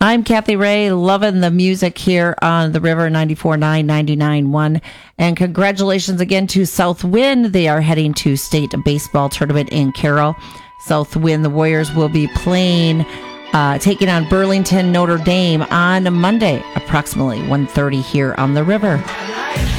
I'm Kathy Ray, loving the music here on the River 94.9, 99.1. And congratulations again to Southwind. They are heading to state baseball tournament in Carroll. Southwind, the Warriors will be playing, taking on Burlington Notre Dame on Monday, approximately 1:30 here on the River.